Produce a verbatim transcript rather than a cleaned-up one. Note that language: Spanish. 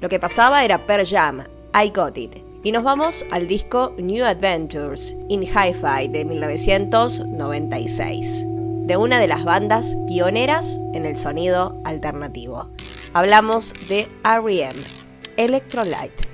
Lo que pasaba era Pearl Jam, I Got It. Y nos vamos al disco New Adventures in Hi-Fi de mil novecientos noventa y seis, de una de las bandas pioneras en el sonido alternativo. Hablamos de R E M, Electrolyte.